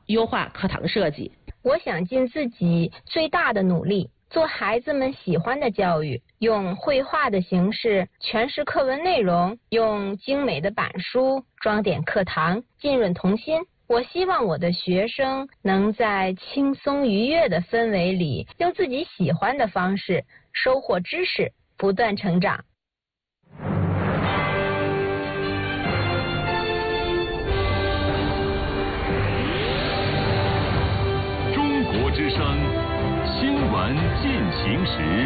优化课堂设计。 我想尽自己最大的努力，做孩子们喜欢的教育，用绘画的形式诠释课文内容，用精美的板书装点课堂，浸润童心。我希望我的学生能在轻松愉悦的氛围里，用自己喜欢的方式收获知识，不断成长。 中国之声新闻进行时。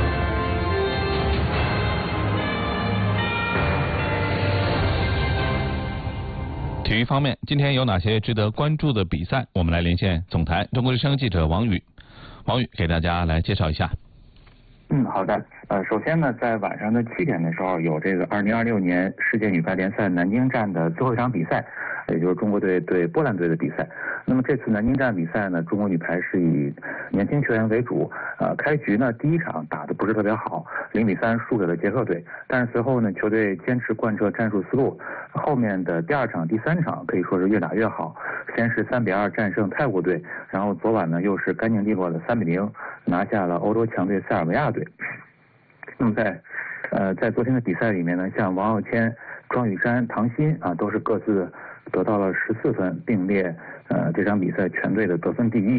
体育方面，今天有哪些值得关注的比赛？我们来连线总台中国之声记者王宇。王宇给大家来介绍一下。 好的。首先呢，在晚上的7点的时候，有这个2026年世界女排联赛南京站的最后一场比赛，也就是中国队对波兰队的比赛。那么这次南京站比赛呢，中国女排是以年轻球员为主。开局呢，第一场打得不是特别好，0-3输给了捷克队。但是随后呢，球队坚持贯彻战术思路，后面的第2场、第3场可以说是越打越好。先是3-2战胜泰国队，然后昨晚呢又是干净利落的3-0拿下了欧洲强队塞尔维亚队。那么在昨天的比赛里面呢，像王傲谦、庄雨珊、唐鑫都是各自得到了14分，并列这场比赛全队的得分第一。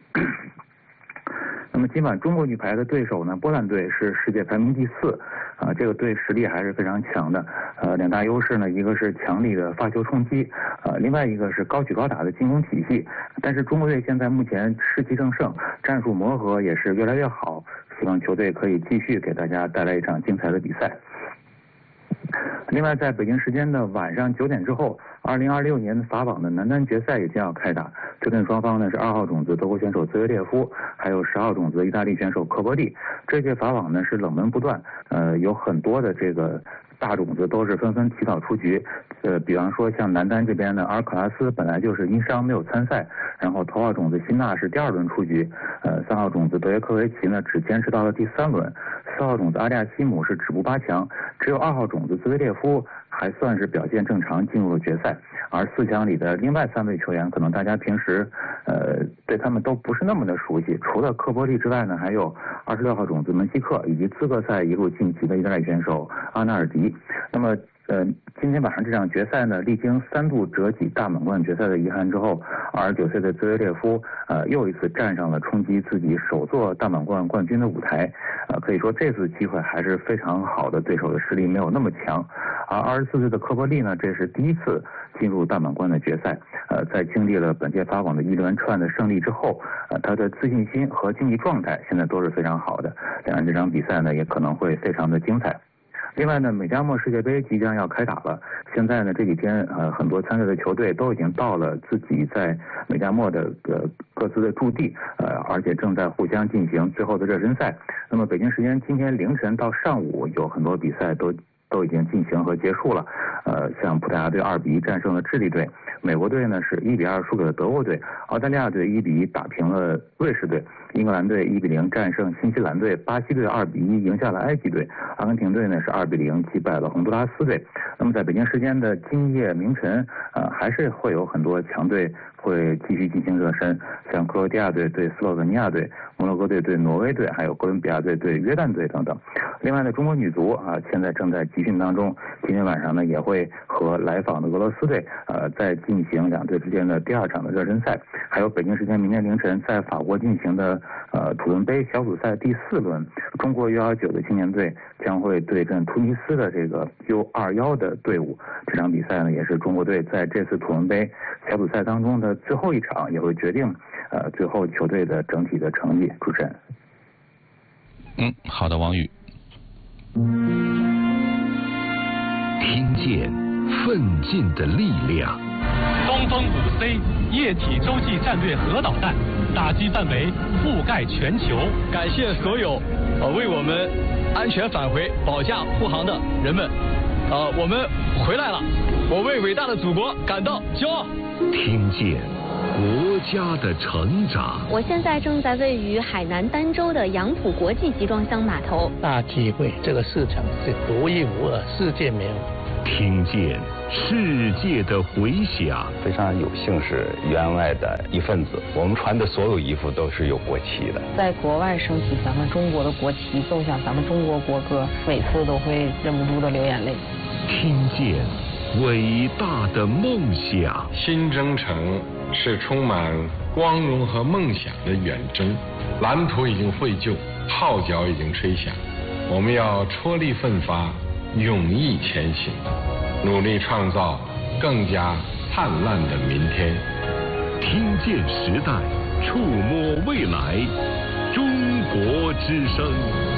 那么今晚中国女排的对手呢，波兰队是世界排名第4，这个队实力还是非常强的。两大优势呢，一个是强力的发球冲击，另外一个是高举高打的进攻体系。但是中国队现在目前士气正盛，战术磨合也是越来越好，希望球队可以继续给大家带来一场精彩的比赛。另外，在北京时间的晚上9点之后，2026年法网的男单决赛也将要开打。对阵双方呢是2号种子德国选手兹维列夫，还有10号种子意大利选手科波利。这届法网呢是冷门不断，有很多的这个大种子都是纷纷提早出局。比方说像男单这边呢，阿尔卡拉斯本来就是因伤没有参赛，然后头号种子辛纳是第2轮出局，3号种子德约科维奇呢只坚持到了第3轮，4号种子阿利亚西姆是止步8强，只有2号种子兹维列夫还算是表现正常进入了决赛。而4强里的另外3位球员，可能大家平时对他们都不是那么的熟悉，除了科波利之外呢，还有26号种子门希克以及资格赛一路晋级的意大利选手阿纳尔迪。那么今天晚上这场决赛呢，历经3度折戟大满贯决赛的遗憾之后，29岁的兹维列夫又一次站上了冲击自己首座大满贯冠军的舞台。可以说这次机会还是非常好的，对手的实力没有那么强。而24岁的科波利呢，这是第一次进入大满贯的决赛。在经历了本届法网的一连串的胜利之后，他的自信心和竞技状态现在都是非常好的。两人这场比赛呢，也可能会非常的精彩。另外呢，美加墨世界杯即将要开打了。现在呢，这几天很多参赛的球队都已经到了自己在美加墨的各自的驻地，而且正在互相进行最后的热身赛。那么北京时间今天凌晨到上午，有很多比赛都已经进行和结束了。像葡萄牙队2-1战胜了智利队，美国队呢是1-2输给了德国队，澳大利亚队1-1打平了瑞士队，英格兰队1-0战胜新西兰队，巴西队2-1赢下了埃及队，阿根廷队呢是2-0击败了洪都拉斯队。那么在北京时间的今夜凌晨，还是会有很多强队会继续进行热身，像克罗地亚队对斯洛文尼亚队，摩洛哥队对挪威队，还有哥伦比亚队对约旦队等等。另外呢，中国女足现在正在集训当中，今天晚上呢也会和来访的俄罗斯队再进行两队之间的第2场的热身赛。还有北京时间明天凌晨在法国进行的土伦杯小组赛第4轮，中国U29的青年队将会对阵突尼斯的这个 U21的队伍。这场比赛呢也是中国队在这次土伦杯小组赛当中的最后一场，也会决定最后球队的整体的成绩。主持人。 好的，王宇。 听见奋进的力量。 东风5C 液体洲际战略核导弹打击范围覆盖全球。 感谢所有为我们安全返回保驾护航的人们。我们回来了，我为伟大的祖国感到骄傲。 听见国家的成长。 我现在正在位于海南儋州的杨浦国际集装箱码头。 大机会，这个市场是独一无二，世界没有。 听见世界的回响。 非常有幸是员外的一份子，我们穿的所有衣服都是有国旗的。 在国外升起咱们中国的国旗，奏响咱们中国国歌，每次都会忍不住的流眼泪。 听见伟大的梦想。 新征程是充满光荣和梦想的远征，蓝图已经绘就，号角已经吹响，我们要踔厉奋发，勇毅前行，努力创造更加灿烂的明天。 听见时代，触摸未来，中国之声。